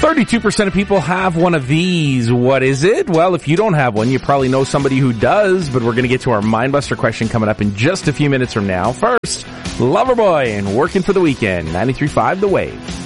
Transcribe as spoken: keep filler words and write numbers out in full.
thirty-two percent of people have one of these. What is it? Well, if you don't have one, you probably know somebody who does, but we're going to get to our Mindbuster question coming up in just a few minutes from now. First, Loverboy and Working for the Weekend, ninety-three point five The Wave.